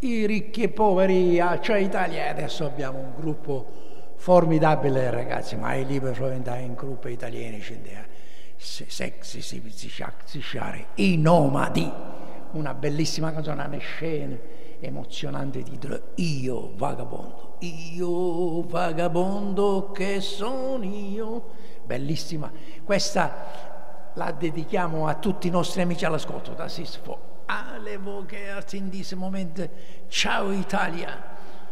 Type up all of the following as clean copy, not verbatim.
i ricchi e poveri, cioè Italia. Adesso abbiamo un gruppo formidabile, ragazzi, ma è libero diventare in gruppo italiano, sexy, i nomadi, una bellissima canzone, una scena emozionante, titolo Io vagabondo che sono io, bellissima. Questa la dedichiamo a tutti i nostri amici all'ascolto, da Sisfo alle voci in questo momento. Ciao Italia,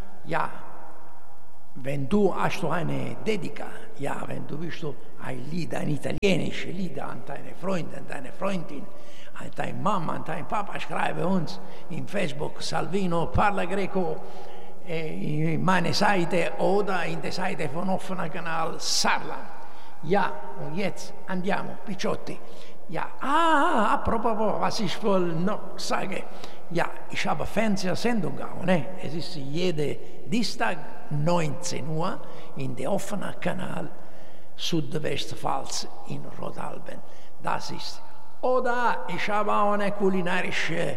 wenn du hast eine dedica, wenn du visto ein Lied, ein italienisches Lied an deine Freundin, deine Freundin, an deine Mama, an deinen Papa, schreibe uns in Facebook Salvino Parla Greco in meine Seite oder in der Seite von offener Kanal Saarland. Und jetzt andiamo, Picciotti. Apropos, was ich wohl noch sage. Ich habe Fernsehsendung auch, ne? Es ist jeden Dienstag 19 Uhr in der offenen Kanal Südwestpfalz in Rodalben. Das ist. Oder ich habe auch eine kulinarische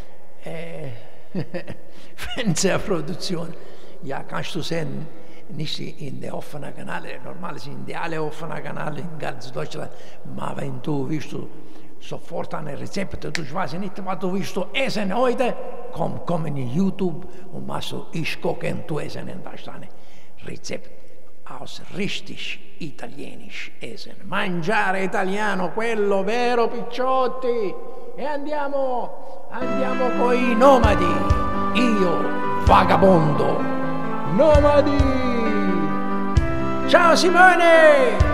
Fernsehproduktion. Kannst du sehen, nicht in der offenen Kanäle, normal sind die alle offenen Kanäle in ganz Deutschland, aber wenn du willst sofort ein Rezept, du weißt nicht, was du willst essen heute, komm in YouTube und machst du, ich koche und du essen, und da ist ein Rezept aus richtig italienisch essen. Mangiare italiano, quello vero, Picciotti! E andiamo con i nomadi, io vagabondo, nomadi! Ciao Simone!